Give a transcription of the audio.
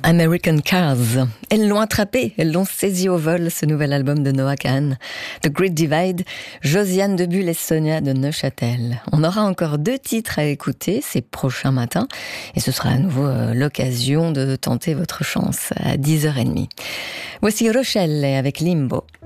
American Cars. Elles l'ont attrapé, elles l'ont saisi au vol, ce nouvel album de Noah Kahan. The Great Divide, Josiane de Bulle et Sonia de Neuchâtel. On aura encore 2 titres à écouter ces prochains matins et ce sera à nouveau l'occasion de tenter votre chance à 10h30. Voici Rochelle avec Limbo.